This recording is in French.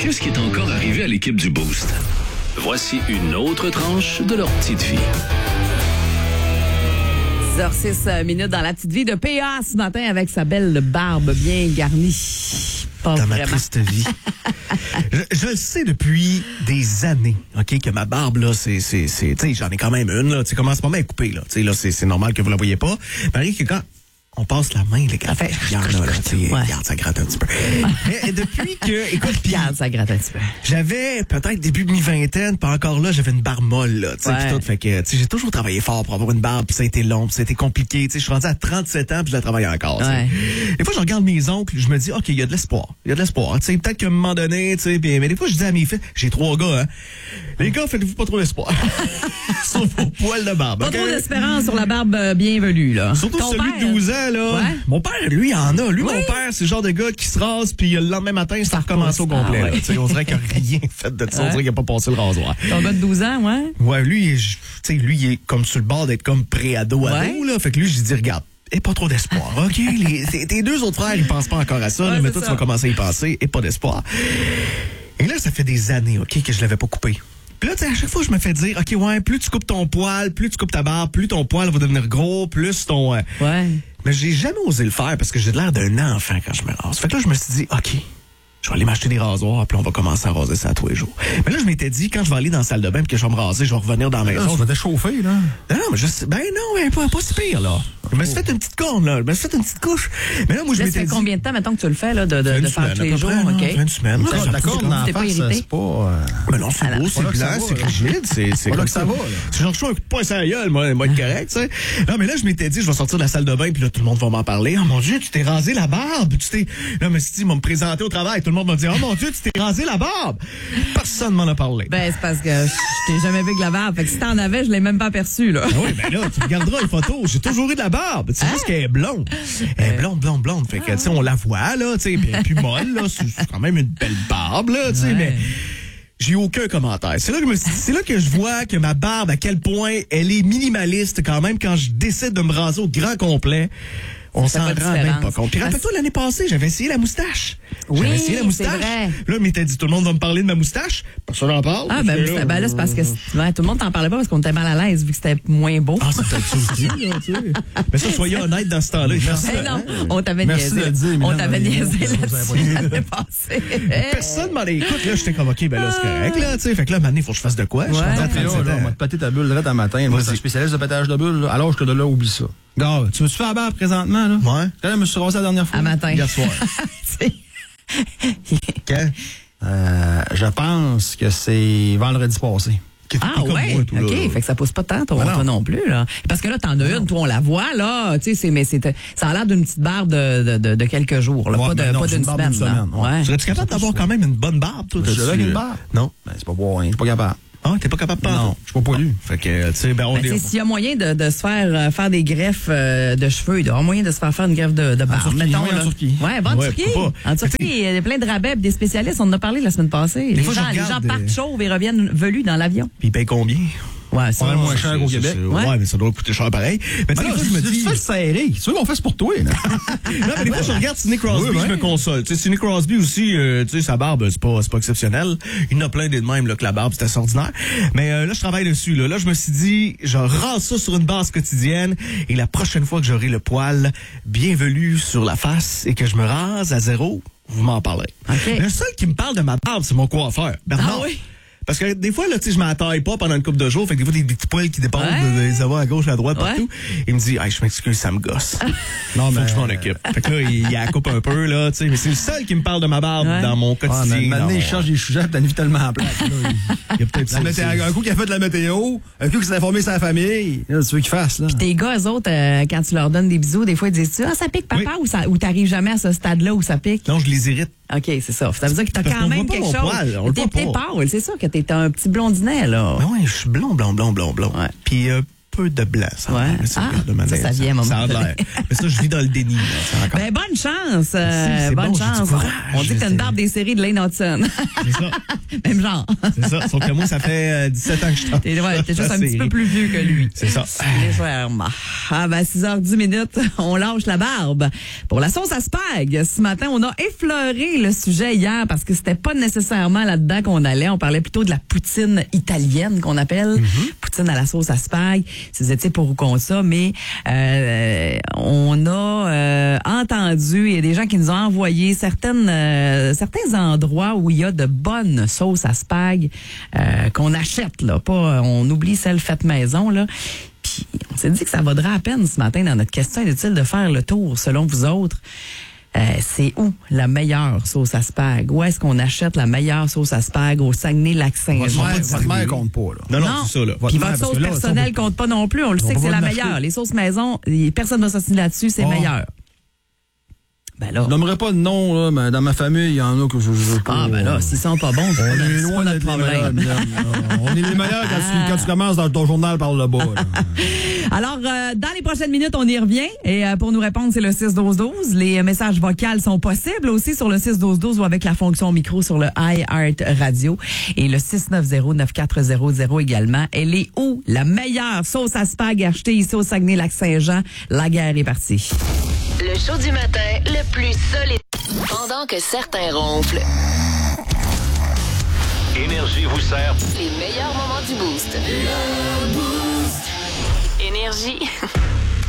Qu'est-ce qui est encore arrivé à l'équipe du Boost? Voici une autre tranche de leur petite vie. 10h06 dans la petite vie de PA ce matin avec sa belle barbe bien garnie. Pas dans vraiment. ma triste vie. je le sais depuis des années, OK, que ma barbe, là, tu sais, j'en ai quand même une, là, tu sais, comment en ce moment elle est coupée, là, tu sais, là, c'est normal que vous la voyez pas. Marie, que quand on passe la main, les gars, regarde, là, tu sais, regarde, ça gratte un petit peu. Mais depuis que, écoute, Regarde, ça gratte un petit peu. j'avais peut-être début de mi-vingtaine, pas encore là, j'avais une barbe molle, là, tu sais, pis tout, fait que, tu sais, j'ai toujours travaillé fort pour avoir une barbe, puis ça a été long, puis ça a été compliqué, tu sais, je suis rendu à 37 ans, puis je la travaille encore, tu sais. Des fois, je regarde mes oncles, je me dis, OK, il y a de l'espoir, tu sais, peut-être qu'à un moment donné, tu sais, mais des fois, je dis à mes filles, j'ai 3 gars, hein, les gars, faites-vous pas trop d'espoir. Sauf vos poils de barbe. Pas trop d'espérance sur la barbe bienvenue, là. Surtout Ton celui père, de 12 ans, là. Ouais. Mon père, lui, en a. Lui, mon père, c'est le genre de gars qui se rase, puis le lendemain matin, ça recommence au complet. ouais. Tu sais, on dirait qu'il n'y a rien fait de ça. On dirait qu'il n'a pas passé le rasoir. Ton gars de 12 ans, ouais? Ouais, lui, tu sais, lui, il est comme sur le bord d'être comme pré-ado, ado, là. Fait que lui, j'ai dit, regarde, et pas trop d'espoir, OK? Tes 2 autres frères, ils pensent pas encore à ça, là, mais toi, tu vas commencer à y penser, et pas d'espoir. Et là, ça fait des années, OK, que je l'avais pas coupé. Puis là, tu sais, à chaque fois, je me fais dire, OK, ouais, plus tu coupes ton poil, plus tu coupes ta barbe, plus ton poil va devenir gros, plus ton... Ouais. Mais j'ai jamais osé le faire parce que j'ai l'air d'un enfant quand je me rase. Fait que là, je me suis dit, OK, je vais aller m'acheter des rasoirs, puis on va commencer à raser ça tous les jours. Mais là, je m'étais dit, quand je vais aller dans la salle de bain, puis que je vais me raser, je vais revenir dans la maison. Je vais t'échauffer, là. Non, mais pas si pire, là. Je me suis fait une petite corne, là. Je me suis fait une petite couche. Mais là, moi, je Là, ça m'étais fait dit... combien de temps, mettons, que tu le fais, là, de faire tous les jours? OK. Une semaine. La corde d'en T'es pas face, irrité? c'est pas... Mais non, c'est beau, c'est là que ça blanc, va, c'est là. rigide, c'est Pas là comme que ça va, là. Si j'en reçois un coup de poing sur la gueule, moi, être correct, tu sais. Non, mais là, je m'étais dit, je vais sortir de la salle de bain, puis là, tout le monde va m'en parler. Oh mon Dieu, tu t'es rasé la barbe. Là, mais si, ils vont me présenter au travail, tout le monde va me dire, oh mon Dieu, tu t'es rasé la barbe. Personne m'en a parlé. Ben, c'est parce que je t'ai jamais vu que la barbe. Fait que si t'en avais, je l'ai même pas aperçu, là. Ah oui, ben là, tu regarderas les photos. J'ai toujours eu de la barbe. C'est juste qu'elle est blonde. Elle est blonde. Fait que, tu sais, on la voit, là, tu sais, puis elle est plus molle, là. C'est quand même une belle barbe, là, tu sais, mais j'ai aucun commentaire. C'est là que je vois que ma barbe, à quel point elle est minimaliste quand même quand je décide de me raser au grand complet. On s'en rend même pas compte. Puis rappelle-toi, l'année passée, j'avais essayé la moustache. Oui, J'avais essayé la moustache. c'est vrai. Là, mais t'as dit, tout le monde va me parler de ma moustache. Personne n'en parle. Ah, ben là, c'est parce que tout le monde t'en parlait pas parce qu'on était mal à l'aise vu que c'était moins beau. Ah, c'est peut-être ça aussi, là, tu sais. Mais ça, soyez honnête dans ce temps-là. Eh non, on t'avait Merci niaisé. de le dire, On Mylène. t'avait niaisé là-dessus l'année passée. Personne m'en écoute. Là, j'étais comme, OK, ben là, c'est correct, là, tu sais. Fait que là, maintenant, il faut que je fasse de quoi? Je suis rendu à 37 On va ans. te péter ta bulle direct un matin. Moi, je suis spécialiste de pétage de bulle. Alors, je te donne là, oublie ça. Gars, tu veux-tu faire la barbe présentement, là? Ouais. Quand je me suis rasé la dernière fois? À matin. Hier soir. Quand? Je pense que c'est vendredi passé. Ah ouais, moi, tout, là. OK. Fait que ça pousse pas tant, toi non plus, là. Parce que là, t'en as une, toi, on la voit, là. Tu sais, ça a l'air d'une petite barbe de quelques jours, là. Ouais, pas c'est d'une une barbe d'une semaine, là. semaine, ouais. Ouais. Serais-tu capable d'avoir quand même une bonne barbe, toi? Je avec une barbe? Non. Ben, c'est pas pour rien, je suis pas capable. Ah, t'es pas capable de Non, je suis pas poilu. Fait que, tu sais, ben, on Ben, tu sais, est. s'il y a moyen de se faire des greffes de cheveux, il y aura moyen de se faire une greffe de barbe. Turquie, Mettons, oui, en là. Turquie. Ouais, va en Ouais, Turquie. pourquoi pas? En Turquie, il y a plein de rabais, des spécialistes. On en a parlé la semaine passée. Les fois, je gens regarde, partent chauves et reviennent velus dans l'avion. Puis ils payent combien? Ouais, ça. Pas mal moins cher qu'au Québec. Ouais, mais ça doit coûter cher pareil. Mais tu sais, des fois, je me dis. Tu fais le serré. Tu veux qu'on fasse pour toi, là? Non, mais des fois, je regarde Sidney Crosby, Oui, ouais. je me console. Tu sais, Sidney Crosby aussi, tu sais, sa barbe, c'est pas exceptionnel. Il y en a plein des de même, là, que la barbe, c'est assez ordinaire. Mais là, je travaille dessus, là. Là, je me suis dit, je rase ça sur une base quotidienne. Et la prochaine fois que j'aurai le poil bien velu sur la face et que je me rase à zéro, vous m'en parlerez. OK. Le seul qui me parle de ma barbe, c'est mon coiffeur, Bernard. Ah oui? Parce que des fois, là, tu sais, je m'en taille pas pendant une couple de jours. Fait que des fois, des petits poils qui dépassent des avants à gauche, à droite, partout. Il me dit, hey, je m'excuse, ça me gosse. Non, mais faut que je m'en occupe. Fait que là, il la coupe un peu, là, tu sais. Mais c'est le seul qui me parle de ma barbe dans mon quotidien. Maintenant, il change des sujets, t'as une vie tellement en place. Il y a peut-être ça. Un coup qui a fait de la météo, un coup qui s'est informé sa famille. Là, tu veux qu'il fasse, là? Tes gars, eux autres, quand tu leur donnes des bisous, des fois, ils disent, ah, ça pique, papa, ou t'arrives jamais à ce stade-là où ça pique? Non, je les irrite. OK, c'est ça. Ça veut dire que t'as Parce quand qu'on même voit pas quelque mon chose. poil, on le T'es voit pas. pâle, c'est sûr que t'es un petit blondinet, là. Ben ouais, je suis blond. Ouais. Puis, peu de blanc. Ça, Ouais. Ça vient à un moment ça a donné. l'air. Mais ça, je vis dans le déni. Là, ça encore. Ben, bonne chance. c'est Bonne bon, j'ai chance. du courage. On dit que t'as une barbe des séries de Lane Hudson. C'est ça. Même genre. C'est ça. Sauf que moi, ça fait 17 ans que je chante. T'es juste un petit peu plus vieux que lui. C'est ça. Légèrement. Ah ben 6h10, on lâche la barbe. Pour la sauce à spag, ce matin, on a effleuré le sujet hier parce que c'était pas nécessairement là-dedans qu'on allait. On parlait plutôt de la poutine italienne qu'on appelle. Poutine à la sauce à spag. Si vous étiez pour ou contre ça, mais on a entendu, il y a des gens qui nous ont envoyé certains endroits où il y a de bonnes sauces à spag qu'on achète, là. Pas, on oublie celle faite maison, là. Puis on s'est dit que ça vaudrait à peine ce matin dans notre question inutile de faire le tour, selon vous autres. C'est où la meilleure sauce à spag? Où est-ce qu'on achète la meilleure sauce à spag au Saguenay-Lac-Saint-Jean? Votre mère compte pas, là. Non, c'est ça, là. Puis votre sauce personnelle compte pas non plus. On le sait que c'est la meilleure. Les sauces maison, personne ne va s'assiner là-dessus, c'est meilleur. Ben là. Je nommerai pas de nom, là, mais dans ma famille, il y en a que je veux pas. Ah, ben là, s'ils sont pas bons, on est loin notre d'être les problème. meilleurs. On est les meilleurs quand tu commences dans ton journal par le bas. Là. Alors, dans les prochaines minutes, on y revient. Et pour nous répondre, c'est le 6-12-12. Les messages vocaux sont possibles aussi sur le 6-12-12 ou avec la fonction micro sur le iHeart Radio. Et le 690-9400 également. Elle est où la meilleure sauce à spag achetée ici au Saguenay-Lac-Saint-Jean? La guerre est partie. Le show du matin le plus solide. Pendant que certains ronflent. Énergie vous sert. Les meilleurs moments du Boost. Énergie.